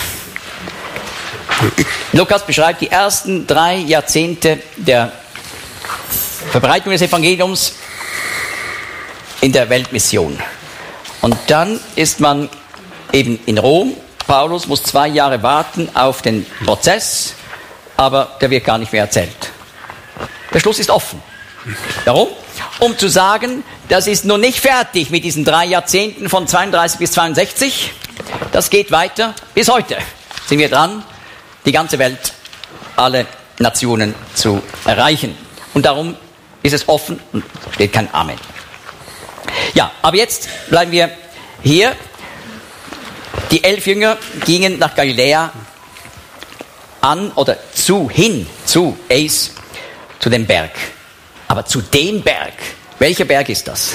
Lukas beschreibt die ersten drei Jahrzehnte der Verbreitung des Evangeliums in der Weltmission. Und dann ist man eben in Rom. Paulus muss zwei Jahre warten auf den Prozess, aber der wird gar nicht mehr erzählt. Der Schluss ist offen. Warum? Um zu sagen, das ist noch nicht fertig mit diesen drei Jahrzehnten von zweiunddreißig bis zweiundsechzig. Das geht weiter. Bis heute sind wir dran, die ganze Welt, alle Nationen zu erreichen. Und darum ist es offen und steht kein Amen. Ja, aber jetzt bleiben wir hier. Die elf Jünger gingen nach Galiläa an oder zu, hin zu Eis, zu dem Berg. Aber zu dem Berg. Welcher Berg ist das?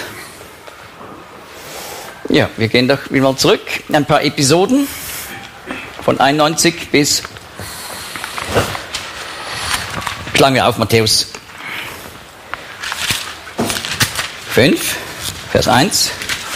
Ja, wir gehen doch wieder mal zurück. Ein paar Episoden von einundneunzig bis, schlagen wir auf Matthäus fünf, Vers eins.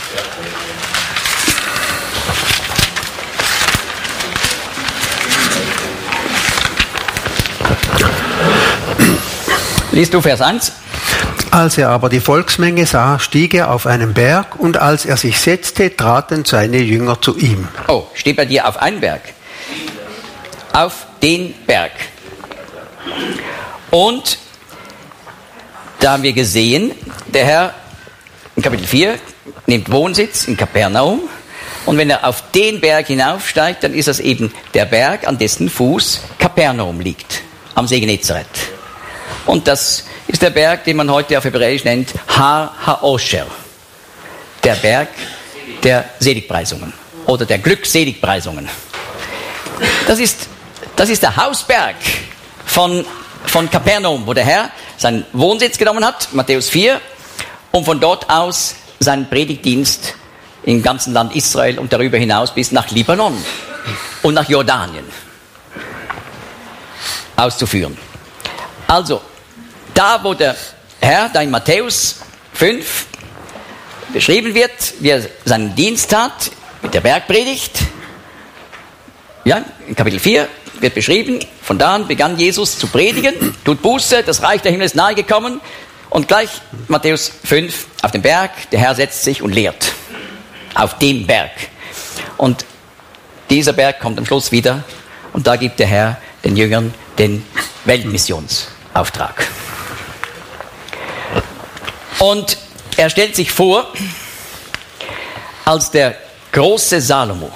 Liest du Vers eins? Als er aber die Volksmenge sah, stieg er auf einen Berg, und als er sich setzte, traten seine Jünger zu ihm. Oh, steht bei dir auf einen Berg? Auf den Berg. Und da haben wir gesehen, der Herr in Kapitel vier nimmt Wohnsitz in Kapernaum, und wenn er auf den Berg hinaufsteigt, dann ist das eben der Berg, an dessen Fuß Kapernaum liegt, am See Genezareth. Und das ist der Berg, den man heute auf Hebräisch nennt Har HaOsher, der Berg der Seligpreisungen oder der Glückseligpreisungen. Das ist, das ist der Hausberg von, von Kapernaum, wo der Herr seinen Wohnsitz genommen hat, Matthäus vier, und von dort aus seinen Predigtdienst im ganzen Land Israel und darüber hinaus bis nach Libanon und nach Jordanien auszuführen. Also, da wo der Herr, da in Matthäus fünf beschrieben wird, wie er seinen Dienst tat mit der Bergpredigt, ja, in Kapitel vier wird beschrieben, von da an begann Jesus zu predigen, tut Buße, das Reich der Himmel ist nahe gekommen, und gleich Matthäus fünf auf dem Berg, der Herr setzt sich und lehrt auf dem Berg. Und dieser Berg kommt am Schluss wieder, und da gibt der Herr den Jüngern den Weltmissionsauftrag. Und er stellt sich vor als der große Salomo,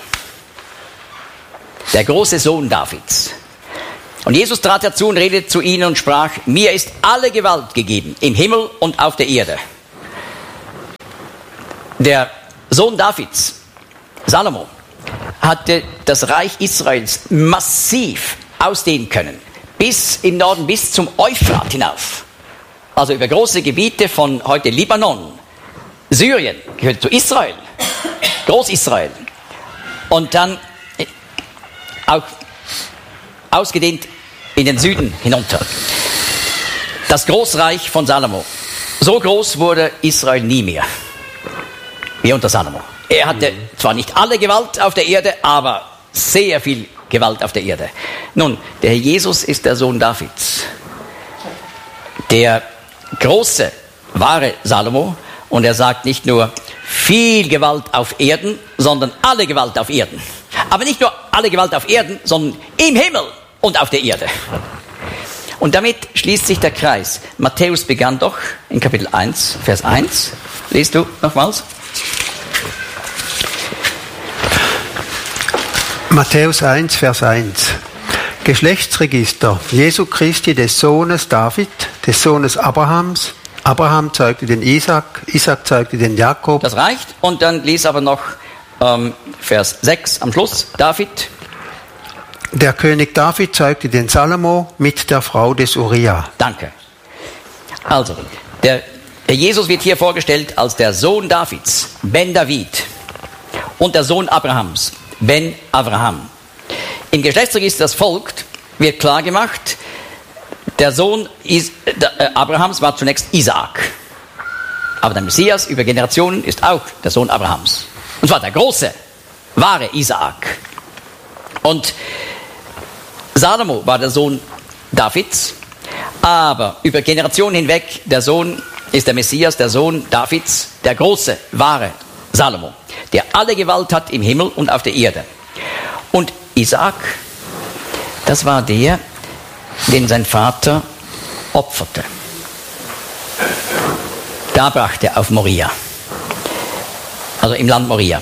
der große Sohn Davids. Und Jesus trat herzu und redete zu ihnen und sprach: Mir ist alle Gewalt gegeben, im Himmel und auf der Erde. Der Sohn Davids, Salomo, hatte das Reich Israels massiv ausdehnen können, bis im Norden, bis zum Euphrat hinauf. Also über große Gebiete von heute Libanon, Syrien, gehört zu Israel, Groß-Israel. Und dann auch ausgedehnt in den Süden hinunter. Das Großreich von Salomo. So groß wurde Israel nie mehr wie unter Salomo. Er hatte zwar nicht alle Gewalt auf der Erde, aber sehr viel Gewalt auf der Erde. Nun, der Herr Jesus ist der Sohn Davids. Der große, wahre Salomo. Und er sagt nicht nur viel Gewalt auf Erden, sondern alle Gewalt auf Erden. Aber nicht nur alle Gewalt auf Erden, sondern im Himmel und auf der Erde. Und damit schließt sich der Kreis. Matthäus begann doch in Kapitel eins, Vers eins. Liest du nochmals? Matthäus eins, Vers eins. Geschlechtsregister Jesu Christi, des Sohnes David, des Sohnes Abrahams. Abraham zeugte den Isaac, Isaac zeugte den Jakob. Das reicht. Und dann lies aber noch ähm, Vers sechs am Schluss. David. Der König David zeugte den Salomo mit der Frau des Uriah. Danke. Also, der Jesus wird hier vorgestellt als der Sohn Davids, Ben David, und der Sohn Abrahams, Ben Abraham. Im Geschlechtsregister, das folgt, wird klar gemacht, der Sohn Is- äh, Abrahams war zunächst Isaak. Aber der Messias über Generationen ist auch der Sohn Abrahams. Und zwar der große, wahre Isaak. Und Salomo war der Sohn Davids, aber über Generationen hinweg der Sohn ist der Messias, der Sohn Davids, der große, wahre Salomo, der alle Gewalt hat im Himmel und auf der Erde. Und Isaak, das war der, den sein Vater opferte. Da brachte er auf Moria, also im Land Moria.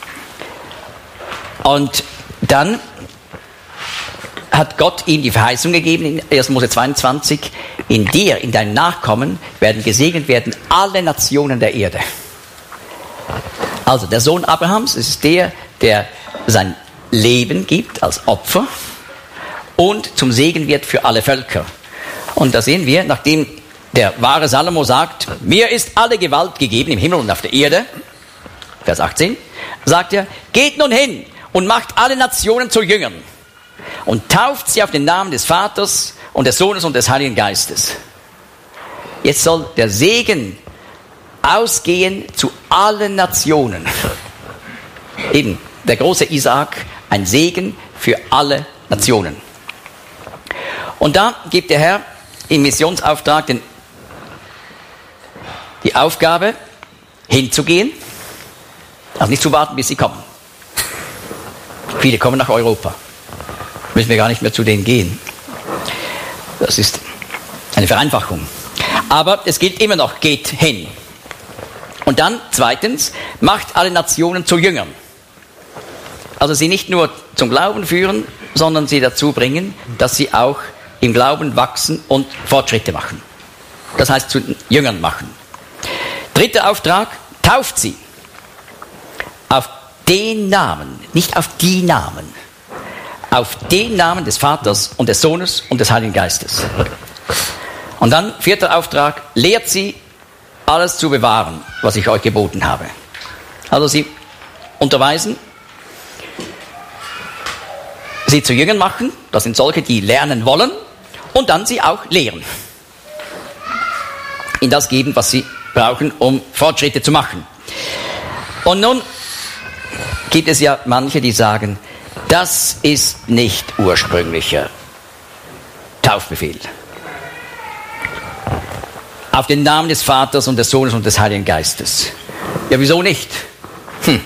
Und dann hat Gott ihm die Verheißung gegeben in erster Mose zweiundzwanzig, in dir, in deinen Nachkommen werden gesegnet werden alle Nationen der Erde. Also der Sohn Abrahams ist der, der sein Leben gibt als Opfer und zum Segen wird für alle Völker. Und da sehen wir, nachdem der wahre Salomo sagt, mir ist alle Gewalt gegeben im Himmel und auf der Erde, Vers achtzehn, sagt er, geht nun hin und macht alle Nationen zu Jüngern und tauft sie auf den Namen des Vaters und des Sohnes und des Heiligen Geistes. Jetzt soll der Segen ausgehen zu allen Nationen. Eben, der große Isaak, ein Segen für alle Nationen. Und da gibt der Herr im Missionsauftrag den, die Aufgabe, hinzugehen, also nicht zu warten, bis sie kommen. Viele kommen nach Europa. Müssen wir gar nicht mehr zu denen gehen. Das ist eine Vereinfachung. Aber es gilt immer noch, geht hin. Und dann, zweitens, macht alle Nationen zu Jüngern. Also sie nicht nur zum Glauben führen, sondern sie dazu bringen, dass sie auch im Glauben wachsen und Fortschritte machen. Das heißt, zu Jüngern machen. Dritter Auftrag, tauft sie. Auf den Namen, nicht auf die Namen. Auf den Namen des Vaters und des Sohnes und des Heiligen Geistes. Und dann, vierter Auftrag, lehrt sie, alles zu bewahren, was ich euch geboten habe. Also sie unterweisen, sie zu Jüngern machen, das sind solche, die lernen wollen, und dann sie auch lehren. Ihnen das geben, was sie brauchen, um Fortschritte zu machen. Und nun gibt es ja manche, die sagen, das ist nicht ursprünglicher Taufbefehl. Auf den Namen des Vaters und des Sohnes und des Heiligen Geistes. Ja, wieso nicht? Hm.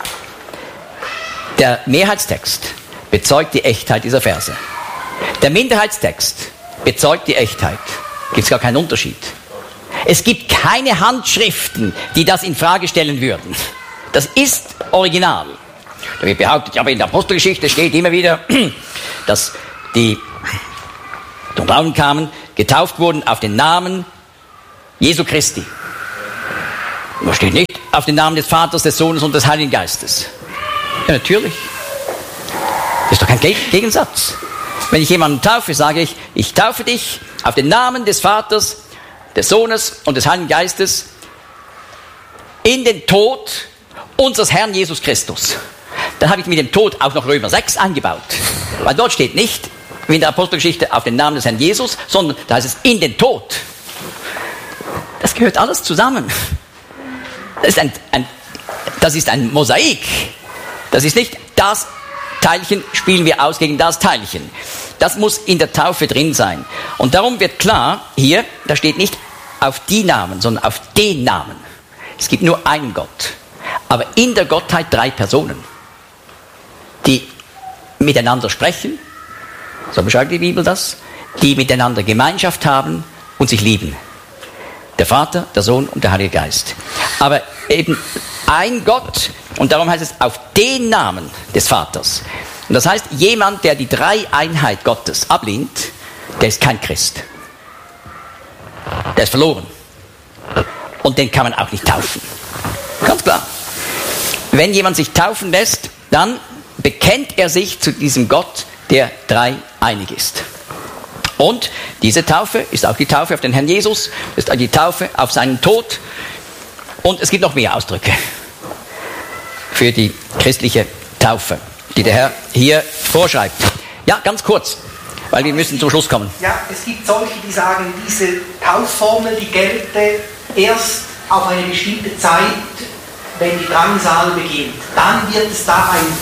Der Mehrheitstext bezeugt die Echtheit dieser Verse. Der Minderheitstext bezeugt die Echtheit. Gibt es gar keinen Unterschied. Es gibt keine Handschriften, die das in Frage stellen würden. Das ist original. Da wird behauptet, aber in der Apostelgeschichte steht immer wieder, dass die zum Glauben kamen, getauft wurden auf den Namen Jesu Christi. Da steht nicht auf den Namen des Vaters, des Sohnes und des Heiligen Geistes. Ja, natürlich. Das ist doch kein Gegensatz. Wenn ich jemanden taufe, sage ich, ich taufe dich auf den Namen des Vaters, des Sohnes und des Heiligen Geistes in den Tod unseres Herrn Jesus Christus. Dann habe ich mit dem Tod auch noch Römer sechs eingebaut. Weil dort steht nicht, wie in der Apostelgeschichte, auf den Namen des Herrn Jesus, sondern da heißt es in den Tod. Das gehört alles zusammen. Das ist ein, ein, das ist ein Mosaik. Das ist nicht das Teilchen spielen wir aus gegen das Teilchen. Das muss in der Taufe drin sein. Und darum wird klar, hier, da steht nicht auf die Namen, sondern auf den Namen. Es gibt nur einen Gott. Aber in der Gottheit drei Personen, die miteinander sprechen, so beschreibt die Bibel das, die miteinander Gemeinschaft haben und sich lieben. Der Vater, der Sohn und der Heilige Geist. Aber eben ein Gott, und darum heißt es auf den Namen des Vaters. Und das heißt, jemand, der die Dreieinheit Gottes ablehnt, der ist kein Christ. Der ist verloren. Und den kann man auch nicht taufen. Ganz klar. Wenn jemand sich taufen lässt, dann bekennt er sich zu diesem Gott, der dreieinig ist. Und diese Taufe ist auch die Taufe auf den Herrn Jesus, ist auch die Taufe auf seinen Tod. Und es gibt noch mehr Ausdrücke für die christliche Taufe, die der Herr hier vorschreibt. Ja, ganz kurz, weil wir müssen zum Schluss kommen. Ja, es gibt solche, die sagen, diese Taufformel, die gelte erst auf eine bestimmte Zeit, wenn die Drangsal beginnt. Dann wird es da ein,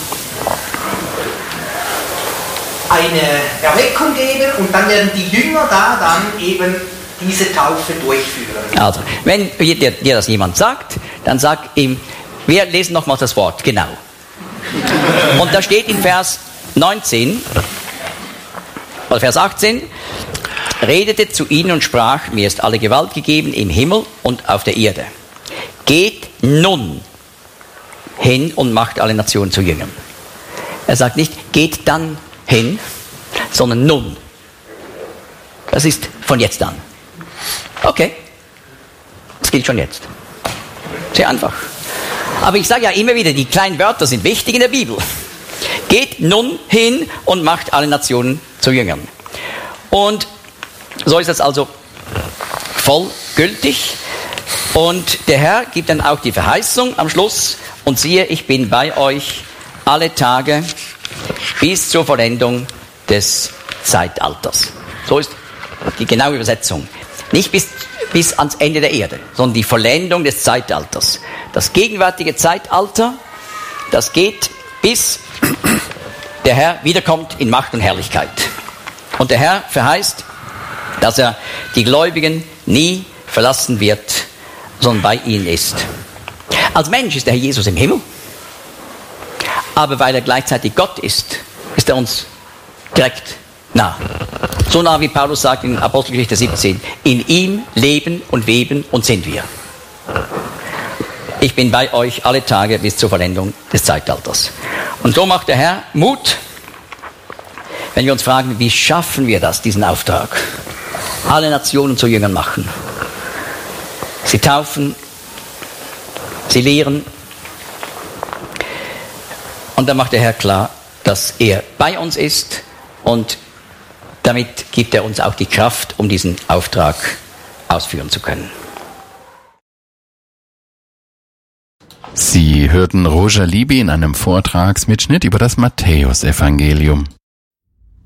eine Erweckung geben und dann werden die Jünger da dann eben diese Taufe durchführen. Also, wenn dir, dir das jemand sagt, dann sag ihm, wir lesen nochmals das Wort, genau. Und da steht in Vers neunzehn, oder Vers achtzehn, redete zu ihnen und sprach, mir ist alle Gewalt gegeben im Himmel und auf der Erde. Geht nun hin und macht alle Nationen zu Jüngern. Er sagt nicht, geht dann hin, sondern nun. Das ist von jetzt an. Okay, das gilt schon jetzt. Sehr einfach. Aber ich sage ja immer wieder, die kleinen Wörter sind wichtig in der Bibel. Geht nun hin und macht alle Nationen zu Jüngern. Und so ist das also voll gültig. Und der Herr gibt dann auch die Verheißung am Schluss. Und siehe, ich bin bei euch alle Tage bis zur Vollendung des Zeitalters. So ist die genaue Übersetzung. Nicht bis, bis ans Ende der Erde, sondern die Vollendung des Zeitalters. Das gegenwärtige Zeitalter, das geht bis der Herr wiederkommt in Macht und Herrlichkeit. Und der Herr verheißt, dass er die Gläubigen nie verlassen wird, sondern bei ihnen ist. Als Mensch ist der Herr Jesus im Himmel, aber weil er gleichzeitig Gott ist, ist er uns direkt nah. So nah wie Paulus sagt in Apostelgeschichte siebzehn, in ihm leben und weben und sind wir. Ich bin bei euch alle Tage bis zur Vollendung des Zeitalters. Und so macht der Herr Mut, wenn wir uns fragen, wie schaffen wir das, diesen Auftrag? Alle Nationen zu Jüngern machen. Sie taufen, sie lehren. Und dann macht der Herr klar, dass er bei uns ist und damit gibt er uns auch die Kraft, um diesen Auftrag ausführen zu können. Sie hörten Roger Libby in einem Vortragsmitschnitt über das Matthäusevangelium.